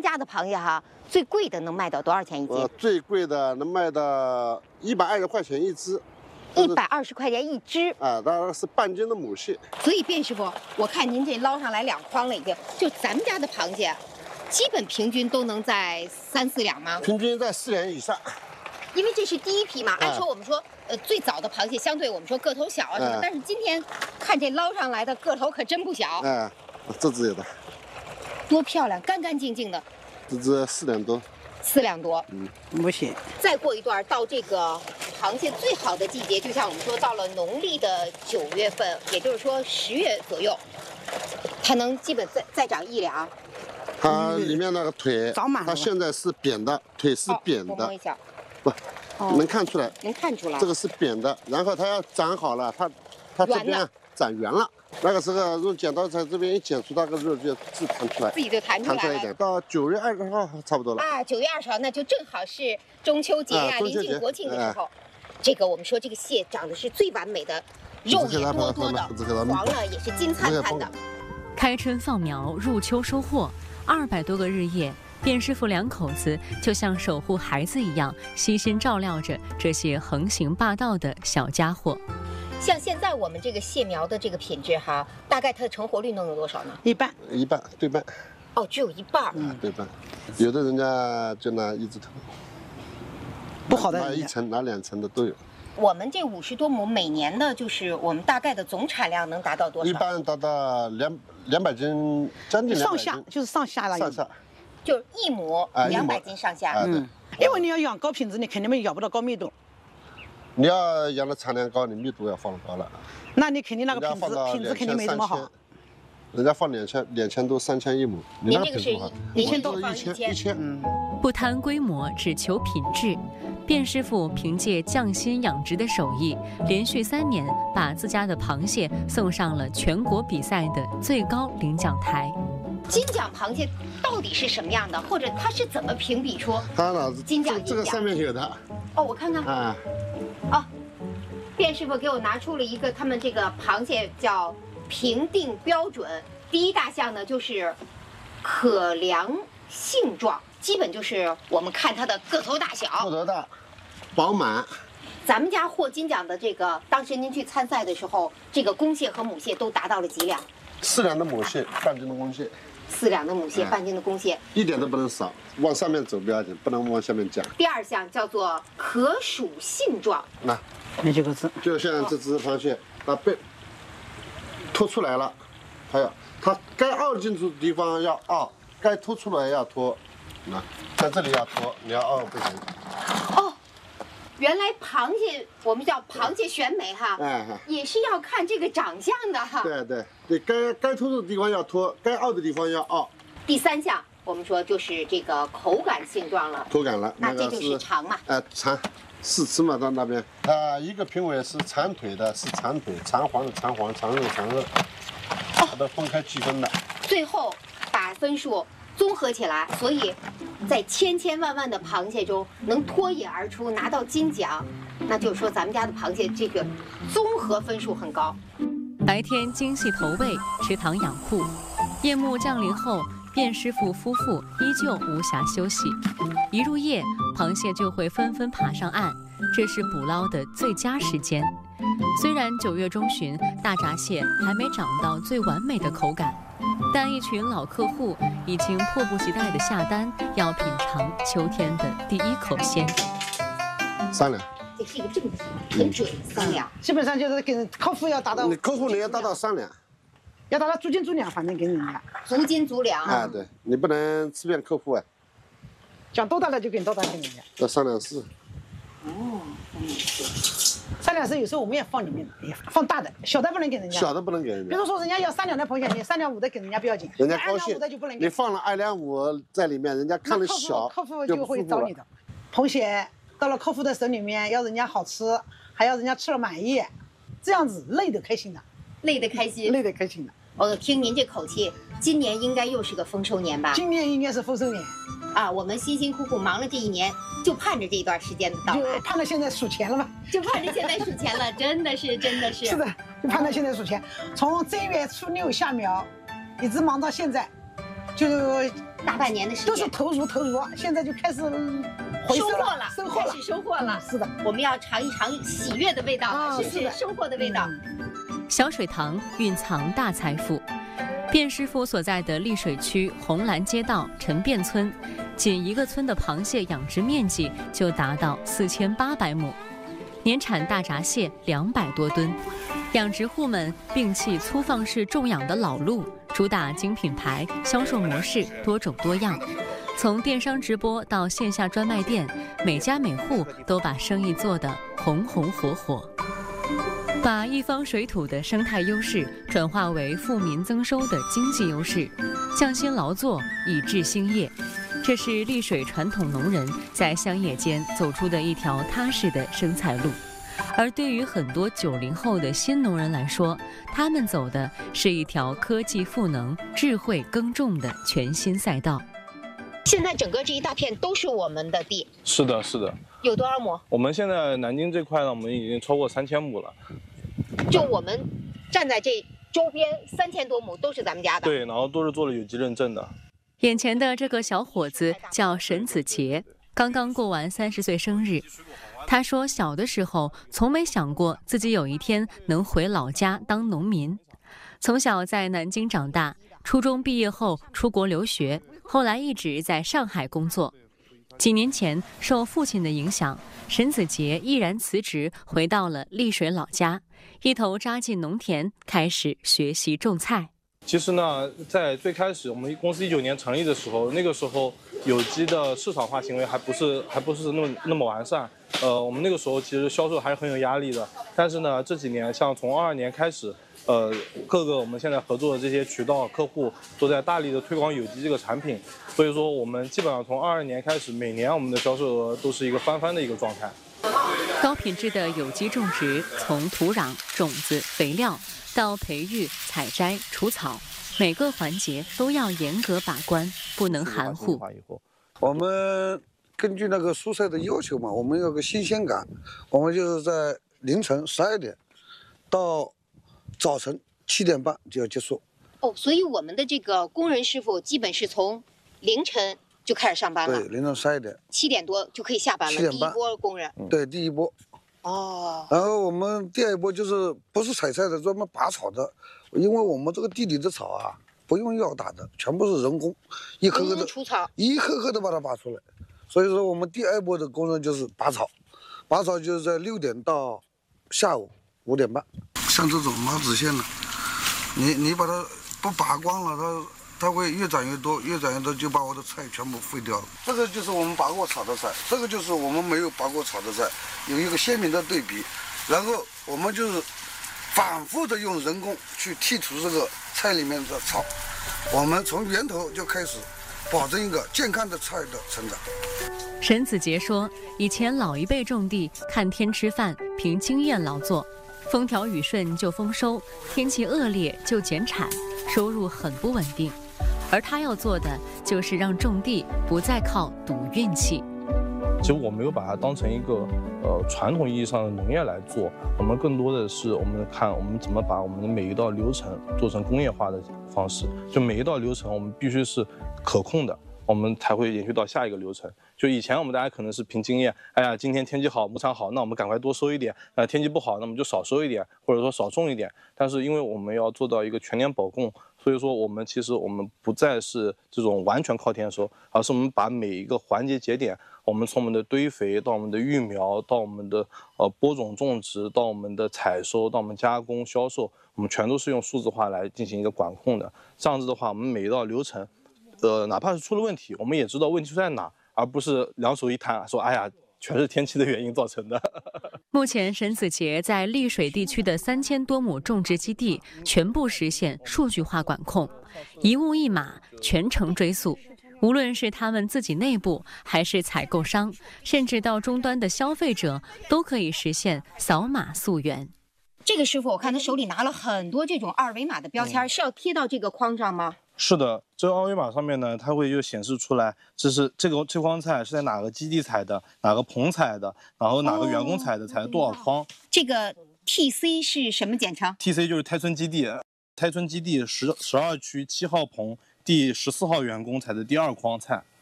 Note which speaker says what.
Speaker 1: 家的螃蟹哈，最贵的能卖到多少钱一斤？
Speaker 2: 最贵的能卖到120块钱一只。
Speaker 1: 120块钱一只
Speaker 2: 啊，当然是半斤的母蟹。
Speaker 1: 所以卞师傅，我看您这捞上来2筐了，已经。就咱们家的螃蟹，基本平均都能在3、4两吗？
Speaker 2: 平均在4两以上。
Speaker 1: 因为这是第一批嘛，按说我们说，最早的螃蟹相对我们说个头小啊什么，但是今天看这捞上来的个头可真不小。
Speaker 2: 哎，这只有的，
Speaker 1: 多漂亮，干干净净的。
Speaker 2: 这只4两多。
Speaker 1: 4两多，
Speaker 3: 母蟹。
Speaker 1: 再过一段到这个螃蟹最好的季节，就像我们说到了农历的9月份，也就是说10月左右，它能基本再长1两。
Speaker 2: 它里面那个腿
Speaker 3: 长满了，
Speaker 2: 它现在是扁的，腿是扁的。
Speaker 1: 我摸一下，
Speaker 2: 不，能看出来。
Speaker 1: 能看出来。
Speaker 2: 这个是扁的，然后它要长好了，它这边长圆了。 那个时候用剪刀在这边一剪出，那个肉就自弹出来，
Speaker 1: 自己就弹出来了。
Speaker 2: 一点，到9月20号差不多了。
Speaker 1: 啊，9月20号那就正好是中秋节呀，临近国庆的时候。这个我们说这个蟹长得是最完美的，肉也多多的，黄了也是金灿灿的。
Speaker 4: 开春放苗，入秋收获，200多个日夜，卞师傅2口子就像守护孩子一样，悉心照料着这些横行霸道的小家伙。
Speaker 1: 像现在我们这个蟹苗的这个品质哈，大概它的成活率能有多少呢？
Speaker 3: 一半，
Speaker 2: 对半。
Speaker 1: 哦，只有一半。
Speaker 2: 对半。有的人家就拿1只头，
Speaker 3: 不好的
Speaker 2: 拿1层、拿2层的都有。
Speaker 1: 我们这50多亩，每年的就是我们大概的总产量能达到多少？
Speaker 2: 一般达到200斤，将近200斤。
Speaker 3: 上下就是上下了。
Speaker 2: 上下。
Speaker 1: 就是1亩200斤上下。
Speaker 3: 因为你要养高品质，你肯定养不到高密度。
Speaker 2: 你要养的产量高，你密度要放得高了。
Speaker 3: 那你肯定那个品质肯定没这么好。
Speaker 2: 人家放2000多、3000一亩，你那个品质不好。
Speaker 1: 1000多放
Speaker 2: 1000。
Speaker 4: 不贪规模，只求品质。卞师傅凭借匠心养殖的手艺，连续3年把自家的螃蟹送上了全国比赛的最高领奖台。
Speaker 1: 金奖螃蟹到底是什么样的，或者它是怎么评比出金奖银奖？
Speaker 2: 这个上面有的。
Speaker 1: 哦，我看看。啊。哦，卞师傅给我拿出了一个他们这个螃蟹叫评定标准，第1大项呢就是可量性状，基本就是我们看它的个头大小。
Speaker 2: 个头大，饱满。
Speaker 1: 咱们家获金奖的这个，当时您去参赛的时候，这个公蟹和母蟹都达到了几两
Speaker 2: ？4两的母蟹，半斤的公蟹。
Speaker 1: 4两的母蟹，半斤的公蟹，
Speaker 2: 一点都不能少，往上面走不要紧，不能往下面降。
Speaker 1: 第2项叫做可属性状，
Speaker 2: 那
Speaker 3: 这个字，
Speaker 2: 就像这只螃蟹，它被拖出来了，它该凹进去的地方要凹，该拖出来要拖，那在这里要拖，你要凹不行。
Speaker 1: 哦，原来螃蟹我们叫螃蟹选美哈，也是要看这个长相的哈。对，该拖的地方要拖，该凹的地方要凹。第3项我们说就是这个口感性状了。口感了，那这就是长嘛。长，4吃嘛到那边。一个评委是长腿的，是长腿；长黄的长黄，长肉长肉。它都分开计分的。最后把分数综合起来，所以在千千万万的螃蟹中能脱颖而出拿到金奖，那就是说咱们家的螃蟹这个综合分数很高。
Speaker 4: 白天精细投喂，池塘养护，夜幕降临后，卞师傅夫妇依旧无暇休息。一入夜，螃蟹就会纷纷爬上岸，这是捕捞的最佳时间。虽然9月中旬大闸蟹还没长到最完美的口感，但一群老客户已经迫不及待地下单，要品尝秋天的第一口鲜。
Speaker 2: 3两。
Speaker 1: 这是一个正题，很准，3两。
Speaker 3: 基本上就是跟客户要达到，
Speaker 2: 你客户你要达到3两，
Speaker 3: 要达到足斤足两，反正给人家
Speaker 1: 足斤足两。
Speaker 2: 对，你不能欺骗客户啊。
Speaker 3: 讲多大的就给多大给人家。
Speaker 2: 到3两4。
Speaker 1: 哦
Speaker 3: ，3两4有时候我们也放里面，也放大的，小的不能给人家。
Speaker 2: 小的不能给人家。
Speaker 3: 比如说人家要3两的螃蟹，你3两5的给人家不要紧，
Speaker 2: 人家高兴。
Speaker 3: 2两5的就不能给。
Speaker 2: 你放了2两5在里面，人家看着小，
Speaker 3: 客户就会找你的。螃蟹到了客户的手里面，要人家好吃，还要人家吃了满意，这样子累得开心的。
Speaker 1: 累得开心。累得开心的。我听您这口气，今年应该又是个丰收年吧？今年应该是丰收年。啊，我们辛辛苦苦忙了这1年，就盼着这一段时间的到来。就盼着现在数钱了吧？就盼着现在数钱了，真的是。是的，就盼着现在数钱。从正月初6下苗，一直忙到现在，就大半年的时间
Speaker 3: 都是投入，现在就开始回收了，
Speaker 1: 开始收获了。
Speaker 3: 是的，
Speaker 1: 我们要尝一尝喜悦的味道，是不是收获的味道？
Speaker 4: 小水塘蕴藏大财富。卞师傅所在的溧水区红蓝街道陈卞村，仅一个村的螃蟹养殖面积就达到4800亩，年产大闸蟹200多吨。养殖户们摒弃粗放式种养的老路，主打精品牌，销售模式多种多样。从电商直播到线下专卖店，每家每户都把生意做得红红火火。把一方水土的生态优势转化为富民增收的经济优势，匠心劳作以制兴业，这是溧水传统农人在乡野间走出的一条踏实的生财路。而对于很多90后的新农人来说，他们走的是一条科技赋能、智慧耕种的全新赛道。
Speaker 1: 现在整个这一大片都是我们的地。
Speaker 5: 是的，是的。
Speaker 1: 有多少亩？
Speaker 5: 我们现在南京这块呢，我们已经超过3000亩了。
Speaker 1: 就我们站在这周边3000多亩都是咱们家的。
Speaker 5: 对，然后都是做了有机认证的。
Speaker 4: 眼前的这个小伙子叫沈子杰，刚刚过完30岁生日。他说，小的时候从没想过自己有一天能回老家当农民。从小在南京长大，初中毕业后出国留学，后来一直在上海工作。几年前，受父亲的影响，沈子杰毅然辞职，回到了溧水老家，一头扎进农田，开始学习种菜。
Speaker 5: 其实呢，在最开始我们公司19年成立的时候，那个时候有机的市场化行为还不是那么完善。我们那个时候其实销售还是很有压力的。但是呢，这几年像从22年开始，各个我们现在合作的这些渠道客户都在大力的推广有机这个产品，所以说我们基本上从22年开始，每年我们的销售额都是一个翻番的一个状态。
Speaker 4: 高品质的有机种植，从土壤、种子、肥料到培育、采摘、除草，每个环节都要严格把关，不能含糊。
Speaker 6: 我们根据那个蔬菜的要求嘛，我们有个新鲜感，我们就是在凌晨12点到早晨7点半就要结束。
Speaker 1: 哦，所以我们的这个工人师傅基本是从凌晨就开始上班了。
Speaker 6: 对，凌晨12点
Speaker 1: ，7点多就可以下班了。第一波工人。
Speaker 6: 对，第一波。
Speaker 1: 哦。
Speaker 6: 然后我们第二波就是不是采菜的，专门拔草的，因为我们这个地里的草啊，不用药打的，全部是人工，一颗颗的
Speaker 1: 除草，
Speaker 6: 一颗颗的把它拔出来。所以说我们第二波的工人就是拔草，拔草就是在6点到下午5点半。像这种毛子线呢，你把它不拔光了，它会越长越多，越长越多就把我的菜全部废掉了。这个就是我们拔过草的菜，这个就是我们没有拔过草的菜，有一个鲜明的对比。然后我们就是反复的用人工去剔除这个菜里面的草，我们从源头就开始保证一个健康的菜的成长。
Speaker 4: 沈子杰说，以前老一辈种地看天吃饭，凭经验劳作，风调雨顺就丰收，天气恶劣就减产，收入很不稳定。而他要做的就是让种地不再靠赌运气。
Speaker 5: 其实我没有把它当成一个传统意义上的农业来做，我们更多的是我们看我们怎么把我们的每一道流程做成工业化的方式，就每一道流程我们必须是可控的，我们才会延续到下一个流程。就以前我们大家可能是凭经验，哎呀，今天天气好，牧场好，那我们赶快多收一点；天气不好，那我们就少收一点，或者说少种一点。但是因为我们要做到一个全年保供，所以说我们其实我们不再是这种完全靠天收，而是我们把每一个环节节点，我们从我们的堆肥到我们的育苗，到我们的播种种植，到我们的采收，到我们加工销售，我们全都是用数字化来进行一个管控的。这样子的话，我们每一道流程，哪怕是出了问题，我们也知道问题出在哪，而不是两手一摊说，哎呀，全是天气的原因造成的。
Speaker 4: 目前，沈子杰在溧水地区的3000多亩种植基地全部实现数据化管控，一物一码，全程追溯。无论是他们自己内部，还是采购商，甚至到终端的消费者，都可以实现扫码溯源。
Speaker 1: 这个师傅，我看他手里拿了很多这种二维码的标签，是要贴到这个筐上吗？
Speaker 5: 是的，这个二维码上面呢，它会就显示出来，这筐菜是在哪个基地采的，哪个棚采的，然后哪个员工采的，采了多少筐。
Speaker 1: 这个 TC 是什么简称
Speaker 5: ？TC 就是胎村基地，胎村基地12区7号棚第14号员工采的第2筐菜。